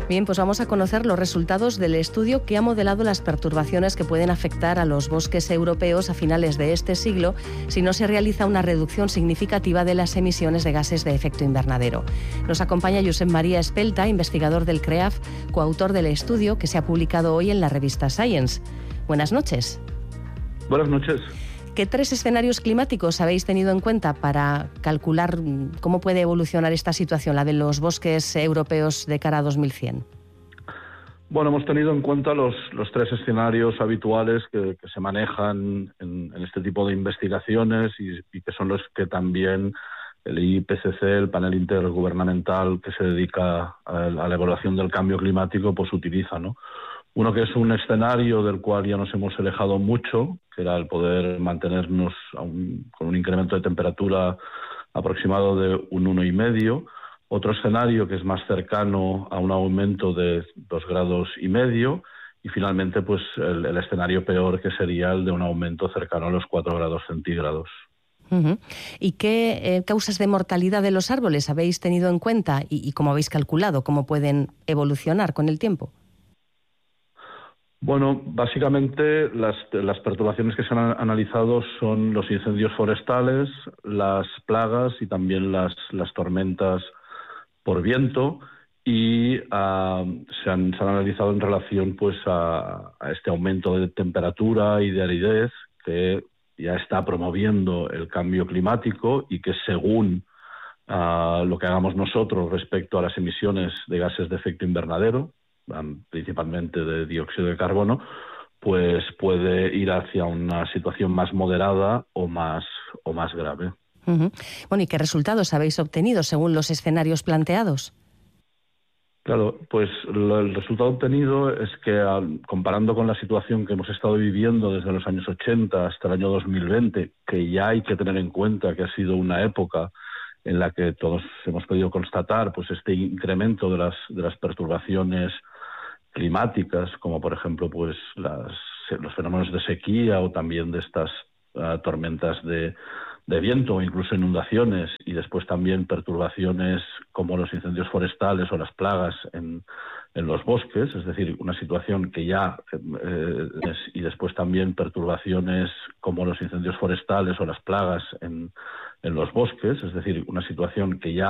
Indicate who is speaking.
Speaker 1: Bien, pues vamos a conocer los resultados del estudio que ha modelado las perturbaciones que pueden afectar a los bosques europeos a finales de este siglo si no se realiza una reducción significativa de las emisiones de gases de efecto invernadero. Nos acompaña Josep María Espelta, investigador del CREAF, coautor del estudio que se ha publicado hoy en la revista Science. Buenas noches.
Speaker 2: Buenas noches.
Speaker 1: ¿Qué 3 escenarios climáticos habéis tenido en cuenta para calcular cómo puede evolucionar esta situación, la de los bosques europeos de cara a 2100?
Speaker 2: Bueno, hemos tenido en cuenta los 3 escenarios habituales que se manejan en este tipo de investigaciones y que son los que también el IPCC, el panel intergubernamental que se dedica a la evaluación del cambio climático, pues utiliza, ¿no? Uno que es un escenario del cual ya nos hemos alejado mucho, que era el poder mantenernos con un incremento de temperatura aproximado de un 1,5. Otro escenario que es más cercano a un aumento de 2,5 grados. Y finalmente, pues el escenario peor, que sería el de un aumento cercano a los 4 grados centígrados.
Speaker 1: Uh-huh. ¿Y qué causas de mortalidad de los árboles habéis tenido en cuenta y cómo habéis calculado cómo pueden evolucionar con el tiempo?
Speaker 2: Bueno, básicamente las perturbaciones que se han analizado son los incendios forestales, las plagas y también las tormentas por viento, y se han analizado en relación pues a este aumento de temperatura y de aridez que ya está promoviendo el cambio climático y que, según lo que hagamos nosotros respecto a las emisiones de gases de efecto invernadero, principalmente de dióxido de carbono, pues puede ir hacia una situación más moderada o más grave.
Speaker 1: Uh-huh. Bueno, ¿y qué resultados habéis obtenido según los escenarios planteados?
Speaker 2: Claro, pues el resultado obtenido es que, comparando con la situación que hemos estado viviendo desde los años 80 hasta el año 2020, que ya hay que tener en cuenta que ha sido una época en la que todos hemos podido constatar pues este incremento de las perturbaciones climáticas, como por ejemplo pues los fenómenos de sequía o también de estas tormentas de viento o incluso inundaciones, y después también perturbaciones como los incendios forestales o las plagas en los bosques, es decir, una situación que ya y después también perturbaciones como los incendios forestales o las plagas en los bosques, es decir, una situación que ya